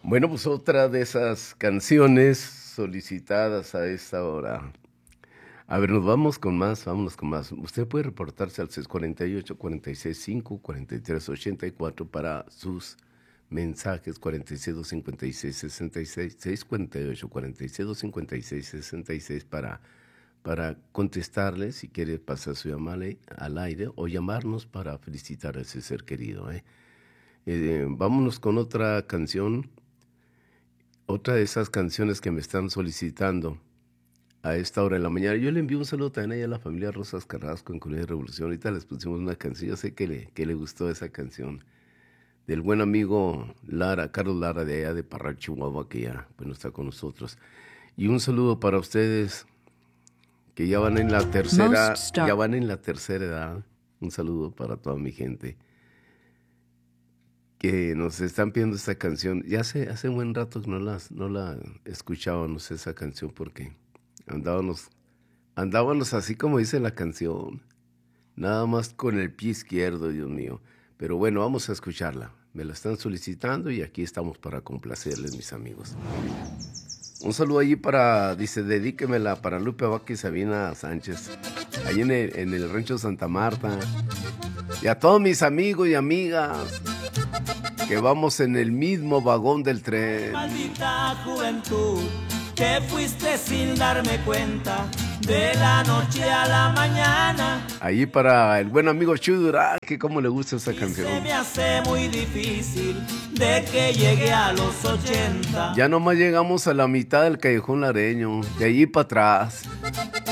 Bueno, pues otra de esas canciones solicitadas a esta hora. A ver, vámonos con más. Usted puede reportarse al 648-465-4384 para sus mensajes 46-256-66, 648-46-256-66 para contestarle si quiere pasar su llamada al aire o llamarnos para felicitar a ese ser querido. Vámonos con otra canción. Otra de esas canciones que me están solicitando a esta hora de la mañana. Yo le envío un saludo también a la familia Rosas Carrasco en Colonia Revolución. Ahorita les pusimos una canción. Yo sé que le gustó esa canción. Del buen amigo Carlos Lara de allá de Parral, Chihuahua, que ya está con nosotros. Y un saludo para ustedes que ya van en la tercera edad. Un saludo para toda mi gente que nos están pidiendo esta canción. Ya hace un buen rato que no la escuchábamos esa canción porque andábamos así como dice la canción, nada más con el pie izquierdo, Dios mío. Pero bueno, vamos a escucharla. Me la están solicitando y aquí estamos para complacerles, mis amigos. Un saludo allí dedíquemela para Lupe Vaca y Sabina Sánchez, ahí en el rancho Santa Marta. Y a todos mis amigos y amigas que vamos en el mismo vagón del tren. Maldita juventud, que fuiste sin darme cuenta, de la noche a la mañana. Ahí para el buen amigo Chuy Durán, que cómo le gusta esa canción. Se me hace muy difícil de que llegue a los 80. Ya nomás llegamos a la mitad del Callejón Lareño, de allí para atrás.